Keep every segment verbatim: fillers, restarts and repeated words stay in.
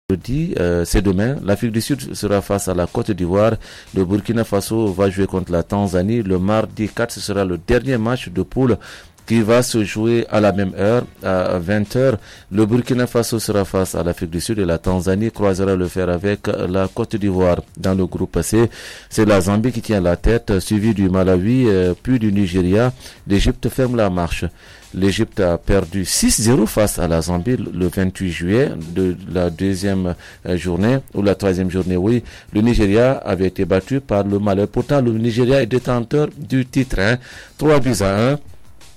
Jeudi, euh, c'est demain. L'Afrique du Sud sera face à la Côte d'Ivoire. Le Burkina Faso va jouer contre la Tanzanie. Le mardi quatre, ce sera le dernier match de poule qui va se jouer à la même heure, à vingt heures. Le Burkina Faso sera face à l'Afrique du Sud et la Tanzanie croisera le fer avec la Côte d'Ivoire. Dans le groupe C, c'est la Zambie qui tient la tête, suivi du Malawi, euh, puis du Nigeria. L'Égypte ferme la marche. L'Égypte a perdu six zéro face à la Zambie le vingt-huit juillet de la deuxième journée, ou la troisième journée, oui. Le Nigeria avait été battu par le Malawi. Pourtant, le Nigeria est détenteur du titre, hein. trois buts à un.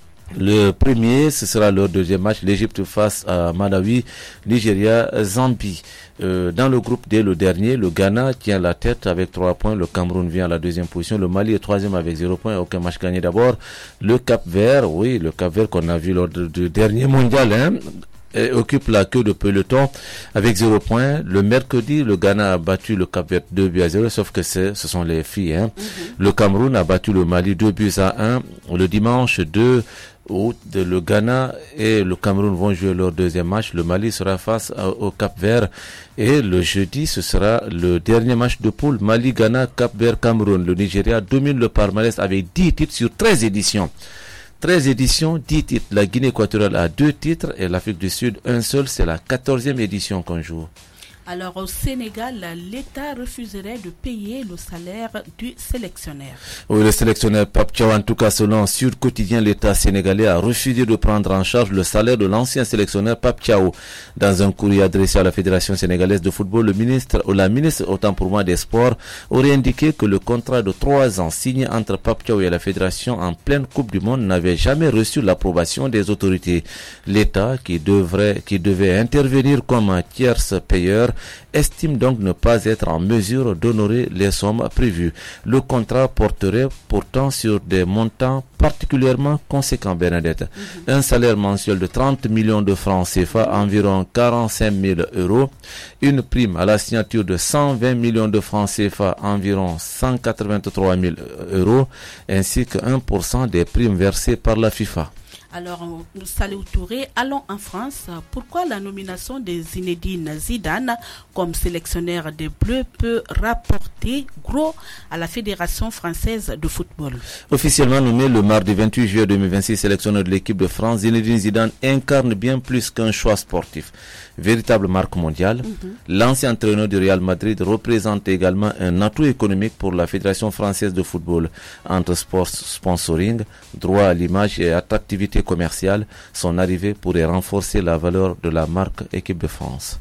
Le premier, ce sera leur deuxième match, l'Égypte face à Malawi, Nigeria, Zambie. Euh, dans le groupe D, le dernier, le Ghana tient la tête avec trois points, le Cameroun vient à la deuxième position, le Mali est troisième avec zéro point, aucun match gagné d'abord. Le Cap-Vert, oui, le Cap-Vert qu'on a vu lors du, du dernier mondial, hein, occupe la queue de peloton avec zéro point. Le mercredi, le Ghana a battu le Cap-Vert deux buts à zéro, sauf que c'est, ce sont les filles, hein. Mm-hmm. Le Cameroun a battu le Mali deux buts à un. Le dimanche deux août, le Ghana et le Cameroun vont jouer leur deuxième match. Le Mali sera face au Cap-Vert. Et le jeudi, ce sera le dernier match de poule. Mali, Ghana, Cap-Vert, Cameroun. Le Nigeria domine le palmarès avec dix titres sur treize éditions. treize éditions, dix titres. La Guinée équatoriale a deux titres et l'Afrique du Sud un seul. C'est la quatorzième édition qu'on joue. Alors au Sénégal, l'État refuserait de payer le salaire du sélectionneur. Oui, le sélectionneur Pape Thiaw, en tout cas selon Sud Quotidien, l'État sénégalais a refusé de prendre en charge le salaire de l'ancien sélectionneur Pape Thiaw. Dans un courrier adressé à la Fédération sénégalaise de football, le ministre ou la ministre, autant pour moi des Sports, aurait indiqué que le contrat de trois ans signé entre Pape Thiaw et la Fédération en pleine Coupe du Monde n'avait jamais reçu l'approbation des autorités. L'État, qui devrait, qui devait intervenir comme un tierce payeur, estime donc ne pas être en mesure d'honorer les sommes prévues. Le contrat porterait pourtant sur des montants particulièrement conséquents, Bernadette. Mm-hmm. Un salaire mensuel de trente millions de francs C F A, environ quarante-cinq mille euros. Une prime à la signature de cent vingt millions de francs C F A, environ cent quatre-vingt-trois mille euros, ainsi que un pour cent des primes versées par la FIFA. Alors, Salihou Touré, allons en France. Pourquoi la nomination de Zinedine Zidane comme sélectionneur des Bleus peut rapporter gros à la Fédération française de football? Officiellement nommé le mardi vingt-huit juillet deux mille vingt-six sélectionneur de l'équipe de France, Zinedine Zidane incarne bien plus qu'un choix sportif. Véritable marque mondiale, mm-hmm. L'ancien entraîneur du Real Madrid représente également un atout économique pour la Fédération française de football. Entre sport sponsoring, droit à l'image et attractivité commerciale, son arrivée pourrait renforcer la valeur de la marque équipe de France.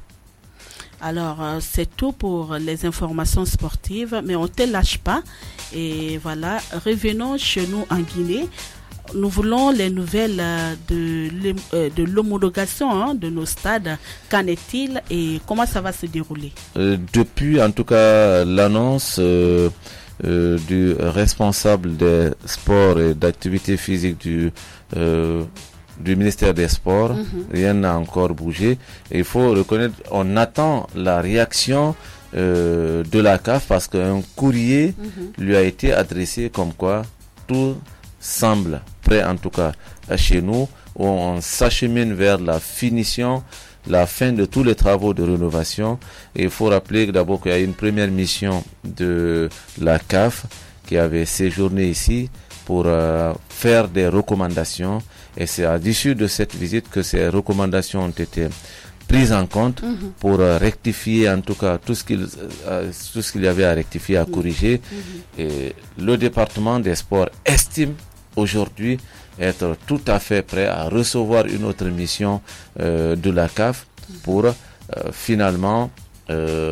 Alors, euh, c'est tout pour les informations sportives, mais on ne te lâche pas. Et voilà, revenons chez nous en Guinée. Nous voulons les nouvelles de, de l'homologation hein, de nos stades. Qu'en est-il et comment ça va se dérouler? euh, Depuis, en tout cas, l'annonce euh, euh, du responsable des sports et d'activités physiques du, euh, du ministère des Sports, mm-hmm. rien n'a encore bougé. Et il faut reconnaître, on attend la réaction euh, de la C A F parce qu'un courrier mm-hmm. lui a été adressé comme quoi tout semble prêt, en tout cas chez nous, où on s'achemine vers la finition, la fin de tous les travaux de rénovation. Et il faut rappeler que d'abord qu'il y a une première mission de la C A F qui avait séjourné ici pour euh, faire des recommandations. Et c'est à l'issue de cette visite que ces recommandations ont été prises en compte mm-hmm. pour euh, rectifier en tout cas tout ce qu'il euh, tout ce qu'il y avait à rectifier, à corriger. Mm-hmm. Et le département des sports estime aujourd'hui être tout à fait prêt à recevoir une autre mission euh, de la C A F pour euh, finalement euh,